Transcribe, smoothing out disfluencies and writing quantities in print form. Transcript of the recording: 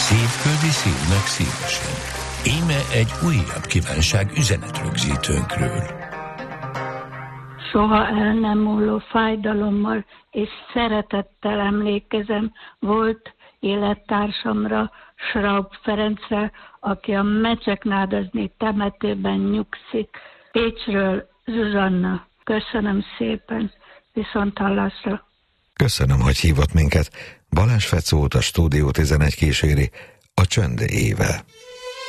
Szívföldi szívnek szívesen. Íme egy újabb kívánság üzenetrögzítőnkről. Soha el nem múló fájdalommal és szeretettel emlékezem volt élettársamra, Schraub Ferencre, aki a Mecseknádasdi temetőben nyugszik. Pécsről Zsuzsanna. Köszönöm szépen, viszonthallásra. Köszönöm, hogy hívott minket. Balázs Fecót, a Stúdió 11 kíséri a Csönd éve.